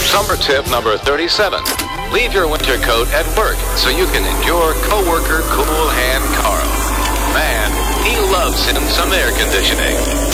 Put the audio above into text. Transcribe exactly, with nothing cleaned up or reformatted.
Summer tip number thirty-seven. Leave your winter coat at work so you can endure coworker cool hand Carl. Man, he loves him some air conditioning.